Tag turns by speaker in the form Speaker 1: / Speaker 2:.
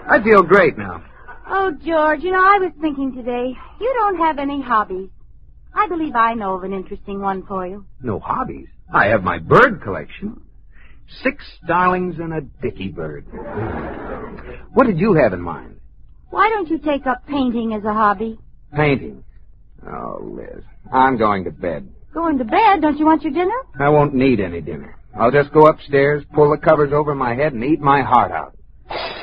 Speaker 1: I feel great now.
Speaker 2: Oh, George, I was thinking today, you don't have any hobbies. I believe I know of an interesting one for you.
Speaker 1: No hobbies? I have my bird collection. 6 starlings and a dicky bird. What did you have in mind?
Speaker 2: Why don't you take up painting as a hobby?
Speaker 1: Painting? Oh, Liz, I'm going to bed.
Speaker 2: Going to bed? Don't you want your dinner?
Speaker 1: I won't need any dinner. I'll just go upstairs, pull the covers over my head, and eat my heart out.